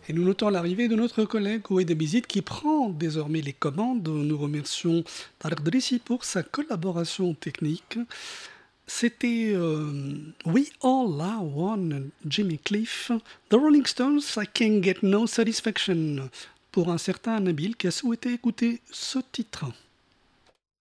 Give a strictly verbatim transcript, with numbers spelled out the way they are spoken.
Et nous notons l'arrivée de notre collègue Oued Bizid qui prend désormais les commandes. Nous remercions Tarek Drissi pour sa collaboration technique. C'était euh, We All Are One, Jimmy Cliff. The Rolling Stones, I Can't Get No Satisfaction. Pour un certain Nabil qui a souhaité écouter ce titre.